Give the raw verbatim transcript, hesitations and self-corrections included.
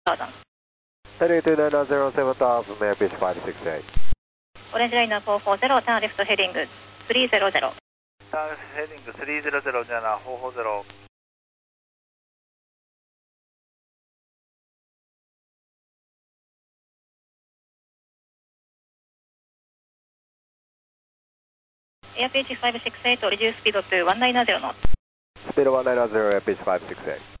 どうぞ。 Heading to nine zero seven thousand, may I pitch five six eight. オレンジライナーフォーフォーゼロ、ターンレフトヘディングスリーゼロゼロ。 ターンヘディングスリーゼロゼロ、じゃあな、フォーフォーゼロ。 エアピーチファイブシックスエイト、リデューススピードとワンナインゼロの。 Speed one nine zero, air pitch five six eight.